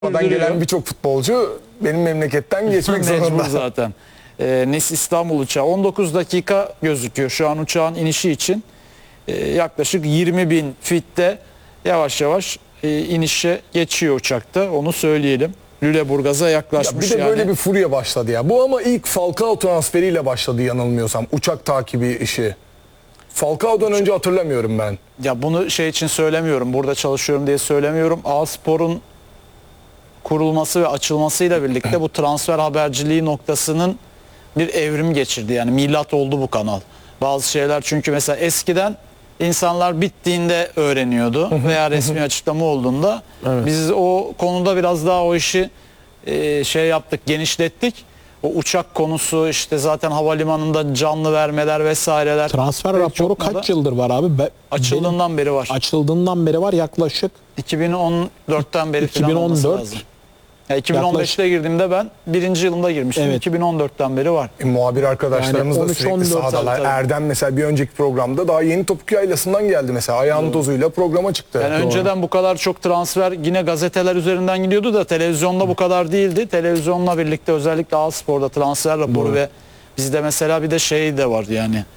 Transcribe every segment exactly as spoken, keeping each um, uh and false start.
Oradan gelen birçok futbolcu benim memleketten geçmek zorunda. Mecbur zaten. E, Nice İstanbul uçağı on dokuz dakika gözüküyor şu an uçağın inişi için. E, yaklaşık yirmi bin fitte yavaş yavaş e, inişe geçiyor uçakta. Onu söyleyelim. Lüleburgaz'a yaklaşmış ya bir de yani. böyle bir furya başladı ya. Bu ama ilk Falcao transferiyle başladı yanılmıyorsam. Uçak takibi işi. Falcao'dan önce hatırlamıyorum ben. Ya bunu şey için söylemiyorum. Burada çalışıyorum diye söylemiyorum. A-Spor'un kurulması ve açılmasıyla birlikte bu transfer haberciliği noktasının bir evrim geçirdi. Yani milat oldu bu kanal. Bazı şeyler çünkü mesela eskiden insanlar bittiğinde öğreniyordu veya resmi açıklama olduğunda. Evet. Biz o konuda biraz daha o işi e, şey yaptık, genişlettik. O uçak konusu işte zaten havalimanında canlı vermeler vesaireler. Transfer pek raporu çok kaç moda yıldır var abi? Be- açıldığından benim beri var. açıldığından beri var yaklaşık. iki bin on dörtten beri falan olması iki bin on dört. lazım. Ya iki bin on beşte girdiğimde ben birinci yılında girmiştim. Evet. iki bin on dörtten beri var. E, muhabir arkadaşlarımız Yani da on üç sürekli on dört sahadalar. tabii, tabii. Erdem mesela bir önceki programda daha yeni Topuk Yaylası'ndan geldi mesela. Ayağının tozuyla programa çıktı. Yani önceden bu kadar çok transfer yine gazeteler üzerinden gidiyordu da televizyonda bu kadar değildi. Televizyonla birlikte özellikle A-Spor'da transfer raporu Doğru. ve bizde mesela bir de şey de var yani e,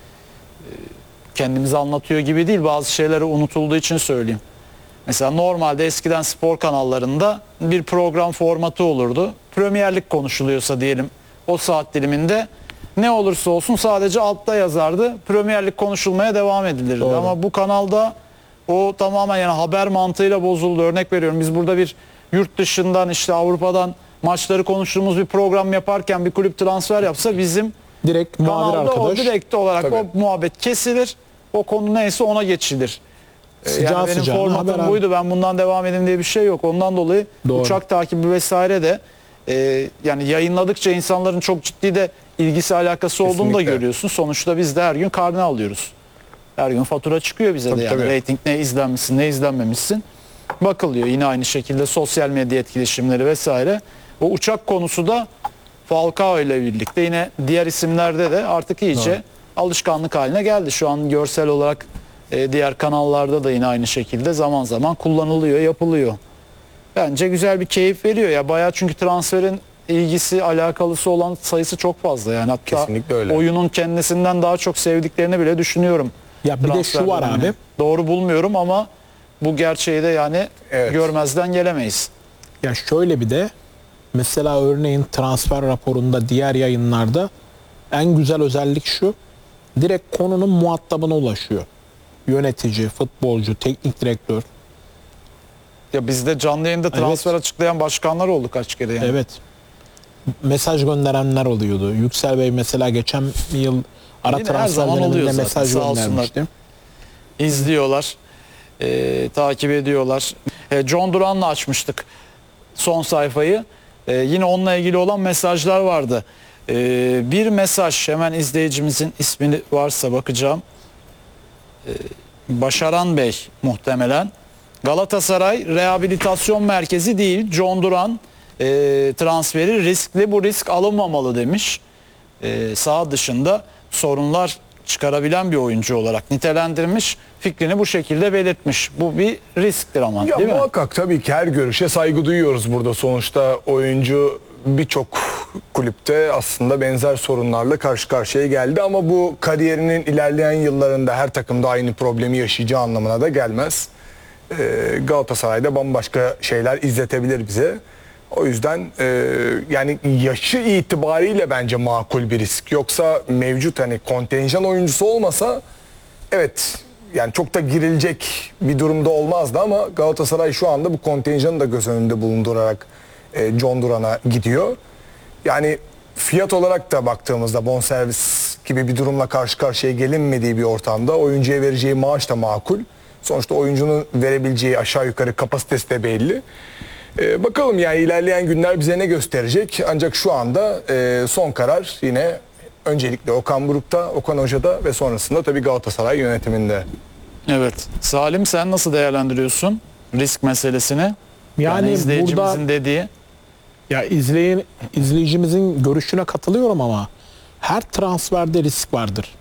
kendimizi anlatıyor gibi değil, bazı şeyleri unutulduğu için söyleyeyim. Mesela normalde eskiden spor kanallarında bir program formatı olurdu. Premier Lig konuşuluyorsa diyelim o saat diliminde ne olursa olsun sadece altta yazardı. Premier Lig konuşulmaya devam edilirdi. Doğru. Ama bu kanalda o tamamen yani haber mantığıyla bozuldu. Örnek veriyorum, biz burada bir yurt dışından işte Avrupa'dan maçları konuştuğumuz bir program yaparken bir kulüp transfer yapsa bizim Direkt muhabir kanalda o arkadaş direkt olarak Tabii. o muhabbet kesilir. O konu neyse ona geçilir. sıcağı Yani benim sıcağına formatım haber buydu, ben bundan devam edeyim diye bir şey yok. Ondan dolayı Doğru. uçak takibi vesaire de e, yani yayınladıkça insanların çok ciddi de ilgisi alakası olduğunu da Kesinlikle. görüyorsun. Sonuçta biz de her gün karne alıyoruz. Her gün fatura çıkıyor bize Tabii, de yani. tabii. Rating ne izlenmişsin ne izlenmemişsin bakılıyor. Yine aynı şekilde sosyal medya etkileşimleri vesaire. O uçak konusu da Falcao ile birlikte yine diğer isimlerde de artık iyice Doğru. alışkanlık haline geldi. Şu an görsel olarak e, diğer kanallarda da yine aynı şekilde zaman zaman kullanılıyor, yapılıyor. Bence güzel bir keyif veriyor ya. Bayağı çünkü transferin ilgisi, alakalısı olan sayısı çok fazla yani. Hatta Kesinlikle öyle. oyunun kendisinden daha çok sevdiklerini bile düşünüyorum. Ya bir de transfer şu var dönemini. abi. Doğru bulmuyorum ama bu gerçeği de yani Evet. görmezden gelemeyiz. Ya şöyle bir de mesela örneğin transfer raporunda diğer yayınlarda en güzel özellik şu. Direkt konunun muhatabına ulaşıyor. Yönetici, futbolcu, teknik direktör. Ya bizde canlı yayında transfer Evet. açıklayan başkanlar oldu kaç kere yani. Evet. Mesaj gönderenler oluyordu. Yüksel Bey mesela geçen yıl ara Yine her transfer zaman oluyor döneminde zaten, mesaj sağ olsunlar. göndermişti. İzliyorlar, e, takip ediyorlar. E, John Duran'la açmıştık son sayfayı. E, yine onunla ilgili olan mesajlar vardı. E, bir mesaj, hemen izleyicimizin ismini varsa bakacağım. E, Başaran Bey muhtemelen. Galatasaray rehabilitasyon merkezi değil, John Duran e, transferi riskli, bu risk alınmamalı demiş. E, sağ dışında sorunlar çıkarabilen bir oyuncu olarak nitelendirmiş, fikrini bu şekilde belirtmiş. Bu bir risktir ama, Ya değil mi? muhakkak tabii ki her görüşe saygı duyuyoruz burada. Sonuçta oyuncu birçok kulüpte aslında benzer sorunlarla karşı karşıya geldi ama bu kariyerinin ilerleyen yıllarında her takımda aynı problemi yaşayacağı anlamına da gelmez. Ee, Galatasaray'da bambaşka şeyler izletebilir bize. O yüzden e, yani yaşı itibariyle bence makul bir risk. Yoksa mevcut hani kontenjan oyuncusu olmasa evet yani çok da girilecek bir durumda olmazdı ama Galatasaray şu anda bu kontenjanı da göz önünde bulundurarak e, John Duran'a gidiyor. Yani fiyat olarak da baktığımızda bonservis gibi bir durumla karşı karşıya gelinmediği bir ortamda oyuncuya vereceği maaş da makul. Sonuçta oyuncunun verebileceği aşağı yukarı kapasitesi de belli. Ee, bakalım yani ilerleyen günler bize ne gösterecek. Ancak şu anda e, son karar yine öncelikle Okan Buruk'ta, Okan Hoca'da ve sonrasında tabii Galatasaray yönetiminde. Evet. Salim, sen nasıl değerlendiriyorsun risk meselesini? Yani izleyicimizin burada dediği. ya izleyen izleyicimizin görüşüne katılıyorum ama her transferde risk vardır.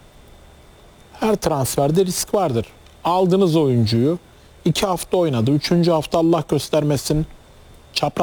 Her transferde risk vardır. Aldığınız oyuncuyu iki hafta oynadı. Üçüncü hafta Allah göstermesin çapraz